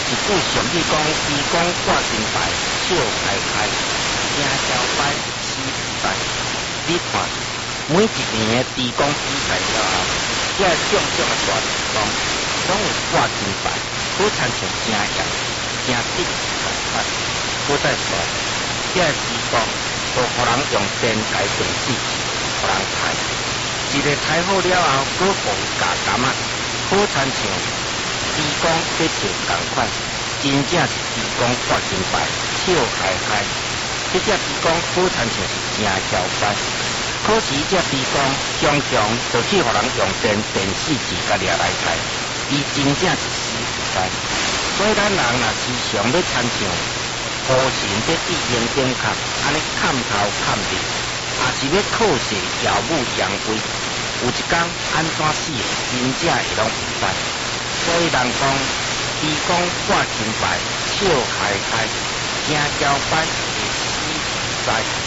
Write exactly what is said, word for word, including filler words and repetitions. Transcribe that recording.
一句俗语讲，猪公挂金牌，笑开开，正招摆死时代。你看，每一年的猪公比赛了后，这种种的大猪公，拢有挂金牌，好参像正严、正直同款。我再说，这猪公都互人用电解电死去，互人杀。一个杀好了后，搁互伊加减啊，好参像猪公在笑同款。真正是猪公挂金牌，笑开开。这只猪公好参像是正嚣摆，可是这猪公常常就去互人用电电死字甲掠来杀，伊真正是死不知。所以咱人若时常要参像河神在地面顶壳，安尼看头看面，也是要靠势耀武扬威。有一天安怎死，真正会拢唔知。所以人讲。猪公挂金牌，笑开开，正招摆，会死不知。